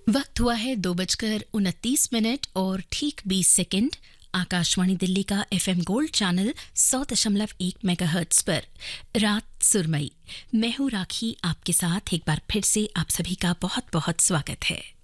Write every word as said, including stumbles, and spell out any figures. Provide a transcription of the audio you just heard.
वक्त हुआ है दो बजकर उनतीस मिनट और ठीक बीस सेकंड। आकाशवाणी दिल्ली का एफएम गोल्ड चैनल सौ दशमलव एक मेगाहर्ट्ज पर रात सुरमई। मैं हूँ राखी, आपके साथ एक बार फिर से आप सभी का बहुत बहुत स्वागत है।